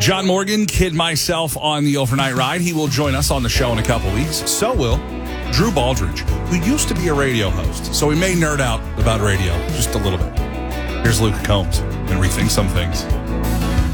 John Morgan, kid myself on the overnight ride. He will join us on the show in a couple weeks. So will Drew Baldridge, who used to be a radio host. So we may nerd out about radio just a little bit. Here's Luke Combs and rethink some things.